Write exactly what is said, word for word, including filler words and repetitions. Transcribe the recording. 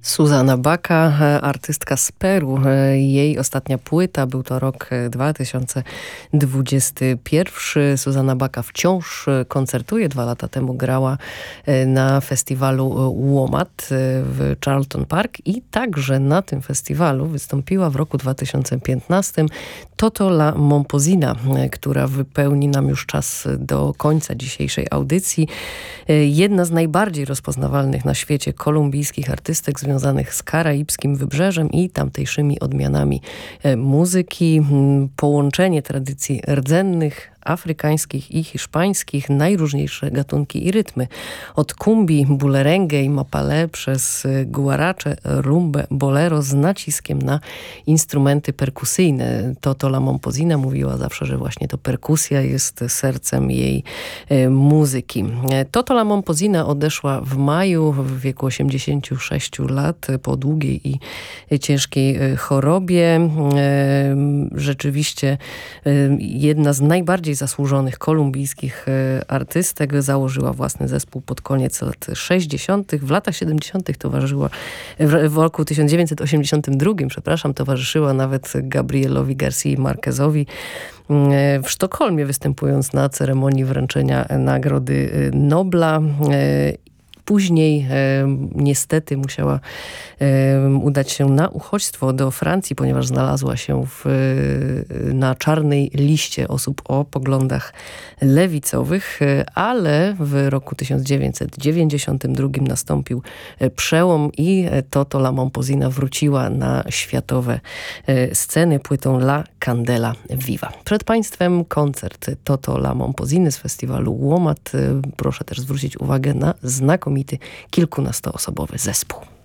Zuzanna Bacca, artystka z Peru. Jej ostatnia płyta, był to rok dwa tysiące dwudziesty pierwszy. Zuzanna Bacca wciąż koncertuje. Dwa lata temu grała na festiwalu WOMAD w Charlton Park i także na tym festiwalu wystąpiła w roku dwa tysiące piętnastym Toto La Momposina, która wypełni nam już czas do końca dzisiejszej audycji. Jedna z najbardziej rozpoznawalnych na świecie kolumbijskich artystek związanych z karaibskim wybrzeżem i tamtejszymi odmianami muzyki. Połączenie tradycji rdzennych, afrykańskich i hiszpańskich, najróżniejsze gatunki i rytmy. Od kumbi, bulerengę i mapalé przez guaracze, rumbę, bolero z naciskiem na instrumenty perkusyjne. Toto La Momposina mówiła zawsze, że właśnie to perkusja jest sercem jej e, muzyki. Toto La Momposina odeszła w maju w wieku osiemdziesięciu sześciu lat po długiej i ciężkiej chorobie. E, rzeczywiście e, jedna z najbardziej zasłużonych kolumbijskich artystek. Założyła własny zespół pod koniec lat sześćdziesiątych. W latach siedemdziesiątych towarzyszyła, w, w roku tysiąc dziewięćset osiemdziesiątym drugim, przepraszam, towarzyszyła nawet Gabrielowi García Márquezowi w Sztokholmie, występując na ceremonii wręczenia Nagrody Nobla. Później e, niestety musiała e, udać się na uchodźstwo do Francji, ponieważ znalazła się w, na czarnej liście osób o poglądach lewicowych, ale w roku tysiąc dziewięćset dziewięćdziesiątym drugim nastąpił przełom i Toto La Momposina wróciła na światowe e, sceny płytą La Candela Viva. Przed Państwem koncert Toto La Momposiny z festiwalu WOMAD. Proszę też zwrócić uwagę na znakomity kilkunastoosobowy zespół.